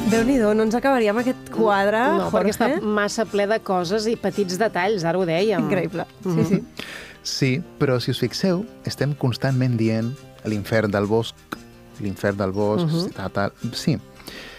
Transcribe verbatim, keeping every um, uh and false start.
Déu-n'hi-do, no ens acabaríem aquest quadre, No, Jorge. perquè està massa ple de coses i petits detalls, ara ho dèiem. Increïble, sí, Mhm. sí. Sí, però si us fixeu, estem constantment dient l'infern del bosc, l'infern del bosc, Mhm. tal, tal. Sí,